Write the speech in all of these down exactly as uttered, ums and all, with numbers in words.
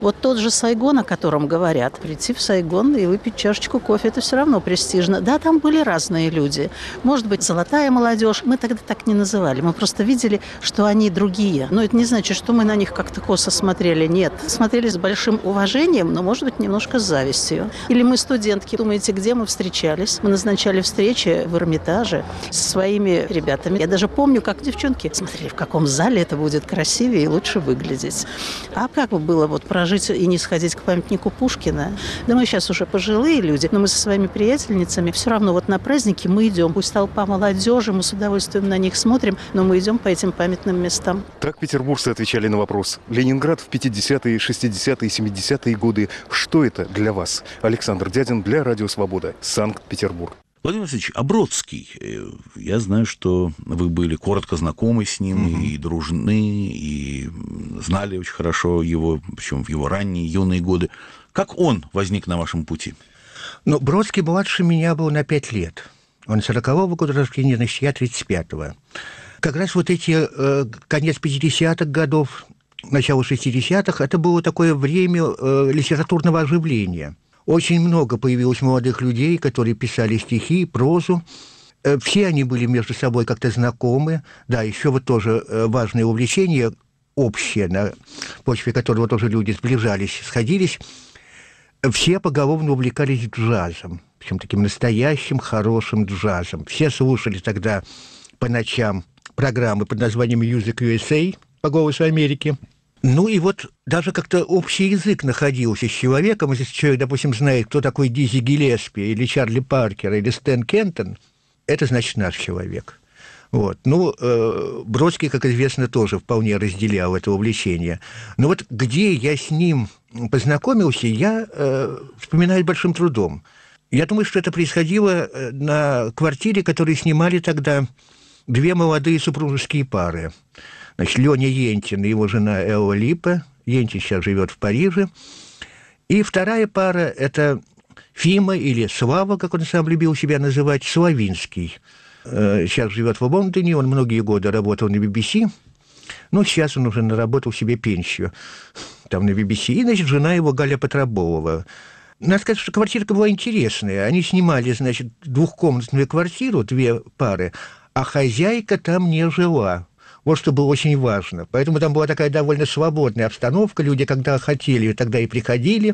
Вот тот же Сайгон, о котором говорят, прийти в Сайгон и выпить чашечку кофе, это все равно престижно. Да, там были разные люди. Может быть, золотая молодежь. Мы тогда так не называли. Мы просто видели, что они другие. Но это не значит, что мы на них как-то косо смотрели. Нет. Смотрели с большим уважением, но, может быть, немножко с завистью. Или мы, студентки, думаете, где мы встречались? Мы назначали встречи в Эрмитаже со своими ребятами. Я даже помню, как девчонки смотрели, в каком зале это будет красивее и лучше выглядеть. А как бы было вот прожить и не сходить к памятнику Пушкина. Да мы сейчас уже пожилые люди, но мы со своими приятельницами все равно вот на праздники мы идем. Пусть толпа молодежи, мы с удовольствием на них смотрим, но мы идем по этим памятным местам. Так петербуржцы отвечали на вопрос. Ленинград в пятидесятые, шестидесятые, семидесятые годы. Что это для вас? Александр Дядин для Радио Свобода. Санкт-Петербург. Владимир Васильевич, а Бродский, я знаю, что вы были коротко знакомы с ним, mm-hmm. и дружны, и знали очень хорошо его, причем в его ранние, юные годы. Как он возник на вашем пути? Ну, Бродский младше меня был на пять лет. Он сорокового года рождения, значит, я тридцать пятого. Как раз вот эти э, конец пятидесятых годов, начало шестидесятых, это было такое время э, литературного оживления. Очень много появилось молодых людей, которые писали стихи, прозу. Все они были между собой как-то знакомы. Да, еще вот тоже важное увлечение общее, на почве которого тоже люди сближались, сходились. Все поголовно увлекались джазом, причем таким настоящим, хорошим джазом. Все слушали тогда по ночам программы под названием Music ю эс эй по «Голосу Америки». Ну и вот даже как-то общий язык находился с человеком. Если человек, допустим, знает, кто такой Дизи Гиллеспи, или Чарли Паркер, или Стэн Кентон, это значит наш человек. Вот. Ну, э, Бродский, как известно, тоже вполне разделял это увлечение. Но вот где я с ним познакомился, я э, вспоминаю большим трудом. Я думаю, что это происходило на квартире, которую снимали тогда две молодые супружеские пары. Значит, Леня Ентин и его жена Элла Липа. Ентин сейчас живет в Париже. И вторая пара – это Фима или Слава, как он сам любил себя называть, Славинский. Сейчас живет в Лондоне, он многие годы работал на би би си. Ну, сейчас он уже наработал себе пенсию там на би би си. И, значит, жена его Галя Петроболова. Надо сказать, что квартирка была интересная. Они снимали, значит, двухкомнатную квартиру, две пары, а хозяйка там не жила. Вот что было очень важно. Поэтому там была такая довольно свободная обстановка. Люди, когда хотели, тогда и приходили.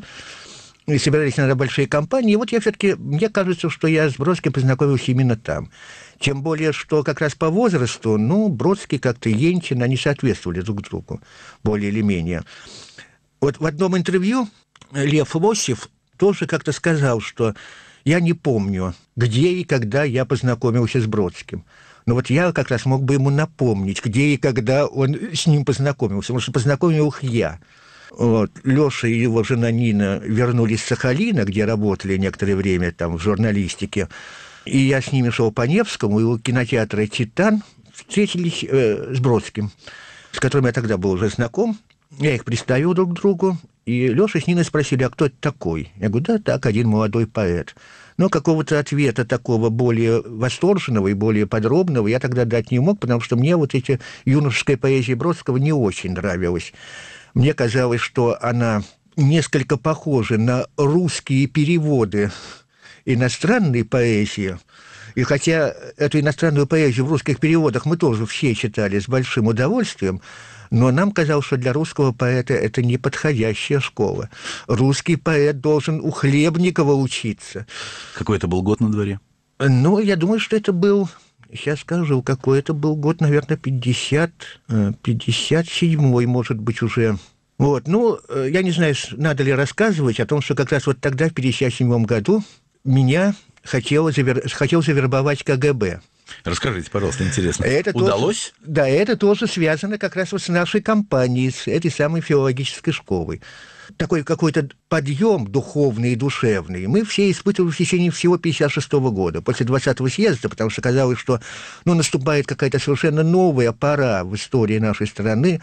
И собирались иногда большие компании. И вот я все-таки, мне кажется, что я с Бродским познакомился именно там. Тем более, что как раз по возрасту, ну, Бродский как-то и Ентин, они соответствовали друг другу, более или менее. Вот в одном интервью Лев Лосев тоже как-то сказал, что я не помню, где и когда я познакомился с Бродским. Но вот я как раз мог бы ему напомнить, где и когда он с ним познакомился, потому что познакомил их я. Вот. Леша и его жена Нина вернулись с Сахалина, где работали некоторое время там в журналистике, и я с ними шел по Невскому, и у кинотеатра «Титан» встретились э, с Бродским, с которым я тогда был уже знаком. Я их представил друг другу, и Леша с Ниной спросили, а кто это такой? Я говорю, да, так, один молодой поэт. Но какого-то ответа такого более восторженного и более подробного я тогда дать не мог, потому что мне вот эти юношеская поэзия Бродского не очень нравилась. Мне казалось, что она несколько похожа на русские переводы иностранной поэзии. И хотя эту иностранную поэзию в русских переводах мы тоже все читали с большим удовольствием, но нам казалось, что для русского поэта это неподходящая школа. Русский поэт должен у Хлебникова учиться. Какой это был год на дворе? Ну, я думаю, что это был... Сейчас скажу, какой это был год, наверное, пятьдесят, пятьдесят седьмой, может быть, уже. Вот, ну, я не знаю, надо ли рассказывать о том, что как раз вот тогда, в пятьдесят седьмом году, меня хотело, завер... хотел завербовать ка гэ бэ. Расскажите, пожалуйста, интересно. Это удалось? Тоже, да, это тоже связано как раз вот с нашей компанией, с этой самой филологической школой. Такой какой-то подъем духовный и душевный мы все испытывали в течение всего пятьдесят шестого года, после двадцатого съезда, потому что казалось, что ну, наступает какая-то совершенно новая пора в истории нашей страны,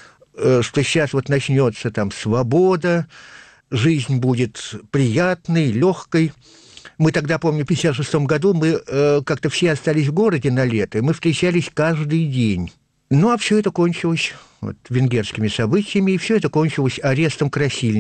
что сейчас вот начнется там свобода, жизнь будет приятной, легкой. Мы тогда, помню, в пятьдесят шестом году мы э, как-то все остались в городе на лето, и мы встречались каждый день. Ну, а все это кончилось вот, венгерскими событиями, и все это кончилось арестом Красильникова.